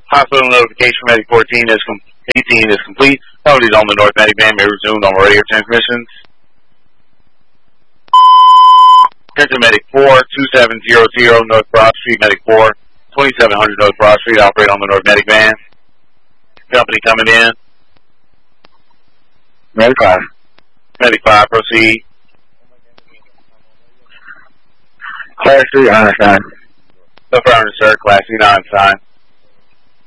Hospital notification for Medic 14 is 18 is complete. Counties on the North Medic Band may resume normal radio transmissions. Attention Medic 4, 2700 North Broad Street, Medic 4, 2700 North Broad Street, operate on the North Medic Band. Company coming in. Medic 5. Medic 5, proceed. Class 3 Einstein. Affirmative, sir. Class C, Einstein.